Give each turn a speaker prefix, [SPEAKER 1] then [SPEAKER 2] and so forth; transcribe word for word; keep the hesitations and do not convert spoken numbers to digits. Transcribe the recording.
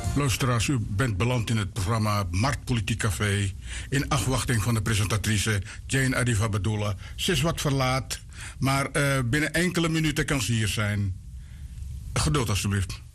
[SPEAKER 1] Luisteraars, u bent beland in het programma Marktpolitiek Café in afwachting van de presentatrice Jane Adiva Bedoula. Ze is wat verlaat, maar uh, binnen enkele minuten kan ze hier zijn. Geduld alstublieft.